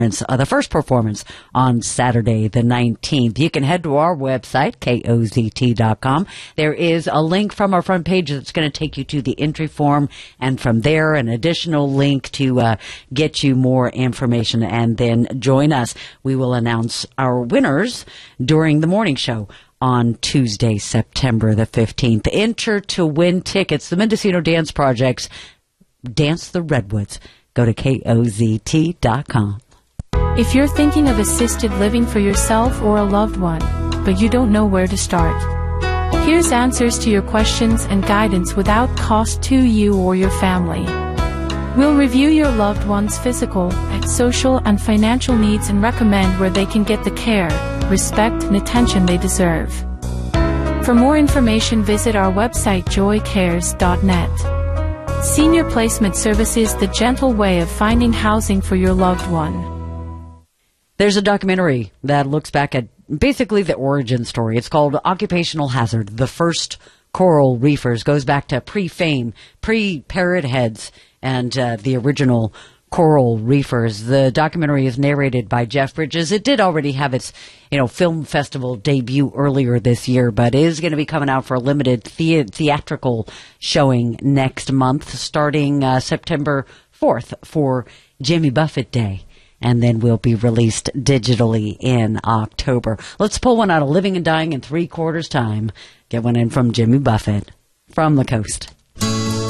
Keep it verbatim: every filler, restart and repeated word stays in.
Uh, the first performance on Saturday the nineteenth. You can head to our website, K O Z T dot com. There is a link from our front page that's going to take you to the entry form, and from there an additional link to uh, get you more information, and then join us. We will announce our winners during the morning show on Tuesday, September the fifteenth. Enter to win tickets. The Mendocino Dance Project's Dance the Redwoods. Go to K O Z T dot com. If you're thinking of assisted living for yourself or a loved one, but you don't know where to start, here's answers to your questions and guidance without cost to you or your family. We'll review your loved one's physical, social, and financial needs and recommend where they can get the care, respect, and attention they deserve. For more information, visit our website joy cares dot net. Senior Placement Services, the gentle way of finding housing for your loved one. There's a documentary that looks back at basically the origin story. It's called Occupational Hazard, The First Coral Reefers. Goes back to pre-fame, pre-parrot heads, and uh, the original coral reefers. The documentary is narrated by Jeff Bridges. It did already have its, you know, film festival debut earlier this year, but is going to be coming out for a limited the- theatrical showing next month, starting uh, September fourth for Jimmy Buffett Day. And then will be released digitally in October. Let's pull one out of Living and Dying in Three Quarters Time. Get one in from Jimmy Buffett from the coast.